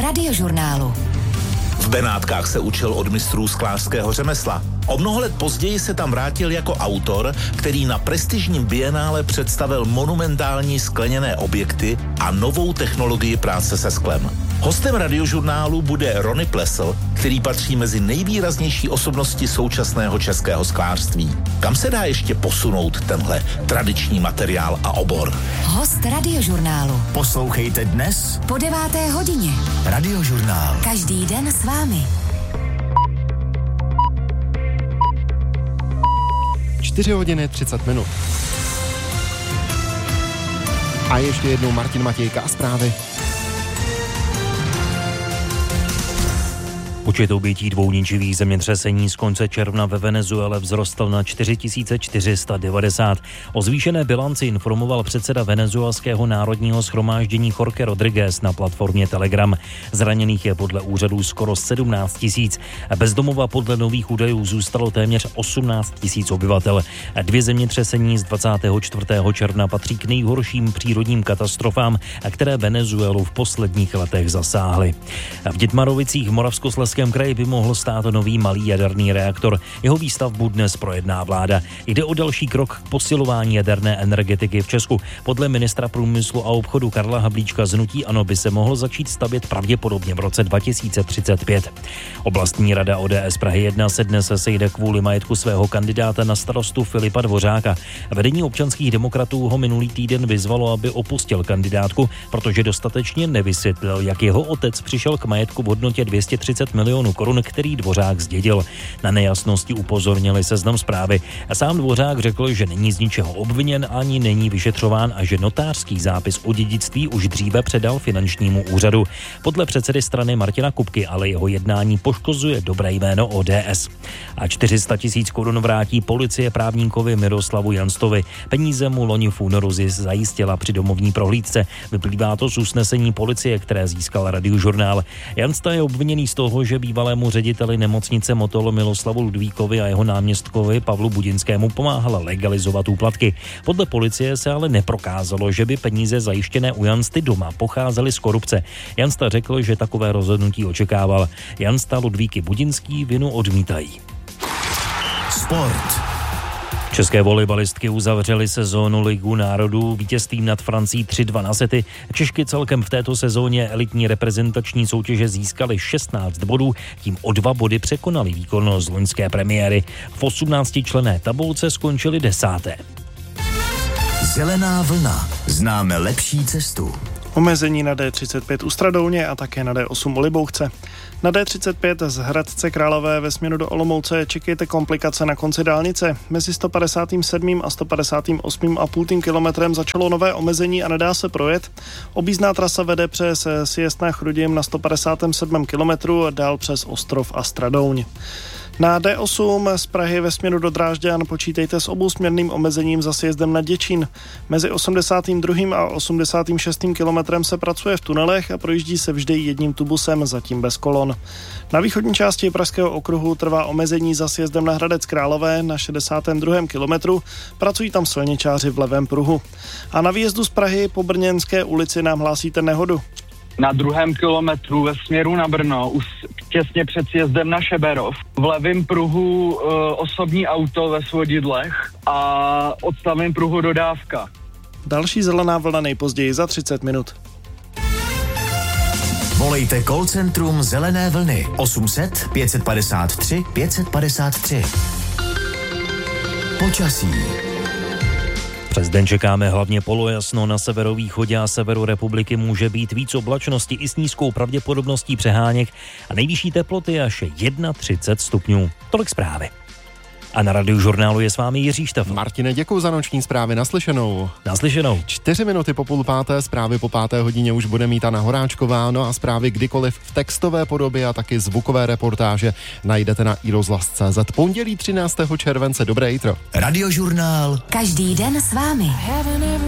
Radiožurnálu. V Benátkách se učil od mistrů sklářského řemesla. O mnoho let později se tam vrátil jako autor, který na prestižním bienále představil monumentální skleněné objekty a novou technologii práce se sklem. Hostem Radiožurnálu bude Rony Plesl, který patří mezi nejvýraznější osobnosti současného českého sklářství. Kam se dá ještě posunout tenhle tradiční materiál a obor? Host Radiožurnálu. Poslouchejte dnes Po 9. hodině. Radiožurnál. Každý den s vámi. 4 hodiny 30 minut. A ještě jednou Martin Matějka a zprávy. Počet obětí 2 ničivých zemětřesení z konce června ve Venezuele vzrostl na 4490. O zvýšené bilanci informoval předseda venezuelského národního shromáždění Jorge Rodriguez na platformě Telegram. Zraněných je podle úřadů skoro 17 000. Bez domova podle nových údajů zůstalo téměř 18 000 obyvatel. 2 zemětřesení z 24. června patří k nejhorším přírodním katastrofám, které Venezuelu v posledních letech zasáhly. V Dětmarovicích v Moravskoslezském kraji by mohl stát nový malý jaderný reaktor. Jeho výstavbu dnes projedná vláda. Jde o další krok k posilování jaderné energetiky v Česku. Podle ministra průmyslu a obchodu Karla Havlíčka z hnutí ANO by se mohl začít stavět pravděpodobně v roce 2035. Oblastní rada ODS Prahy 1 se dnes sejde kvůli majetku svého kandidáta na starostu Filipa Dvořáka. Vedení občanských demokratů ho minulý týden vyzvalo, aby opustil kandidátku, protože dostatečně nevysvětlil, jak jeho otec přišel k majetku v hodnotě 230 milionů korun, který Dvořák zdědil. Na nejasnosti upozornili Seznam Zprávy. Sám Dvořák řekl, že není z ničeho obviněn ani není vyšetřován a že notářský zápis o dědictví už dříve předal finančnímu úřadu. Podle předsedy strany Martina Kupky ale jeho jednání poškozuje dobré jméno ODS. A 400 000 korun vrátí policie právníkovi Miroslavu Janstovi. Peníze mu loni v únoru zajistila při domovní prohlídce. Vyplývá to z usnesení policie, které získal Radiožurnál. Jansta je obviněný z toho, že bývalému řediteli nemocnice Motol Miloslavu Ludvíkovi a jeho náměstkovi Pavlu Budinskému pomáhala legalizovat úplatky. Podle policie se ale neprokázalo, že by peníze zajištěné u Jansty doma pocházely z korupce. Jansta řekl, že takové rozhodnutí očekával. Jansta, Ludvík i Budinský vinu odmítají. Sport. České volejbalistky uzavřely sezónu Ligu národů vítězstvím nad Francií 3-2 na sety. Češky celkem v této sezóně elitní reprezentační soutěže získaly 16 bodů, tím o 2 body překonali výkon z loňské premiéry. V 18členné tabulce skončili 10. Zelená vlna. Známe lepší cestu. Omezení na D35 u Stradouně a také na D8 u Libouchce. Na D35 z Hradce Králové ve směru do Olomouce čekejte komplikace na konci dálnice. Mezi 157. a 158,5 kilometrem začalo nové omezení a nedá se projet. Objízdná trasa vede přes Sjezd na Chrudim na 157. kilometru, dál přes Ostrov a Stradouň. Na D8 z Prahy ve směru do Drážďan počítejte s obousměrným omezením za sjezdem na Děčín. Mezi 82. a 86. kilometrem se pracuje v tunelech a projíždí se vždy jedním tubusem, zatím bez kolon. Na východní části Pražského okruhu trvá omezení za sjezdem na Hradec Králové na 62. kilometru, pracují tam silničáři v levém pruhu. A na výjezdu z Prahy po Brněnské ulici nám hlásíte nehodu. Na 2. kilometru ve směru na Brno, už těsně před sjezdem na Šeberov, v levém pruhu osobní auto ve svodidlech a odstavném pruhu dodávka. Další zelená vlna nejpozději za 30 minut. Volejte call centrum Zelené vlny 800 553 553. Počasí. Přes den čekáme hlavně polojasno, na severovýchodě a severu republiky může být víc oblačnosti i s nízkou pravděpodobností přeháněk a nejvyšší teploty až 31 stupňů. Tolik zprávy. A na Radiožurnálu je s vámi Jiří Štefan. Martine, děkuji za noční zprávy, naslyšenou. 4 minuty po 4:30, zprávy po 5. hodině už bude mít Anna Horáčková, no a zprávy kdykoliv v textové podobě a taky zvukové reportáže najdete na iRozhlas.cz. Pondělí 13. července, dobré jitro. Radiožurnál. Každý den s vámi.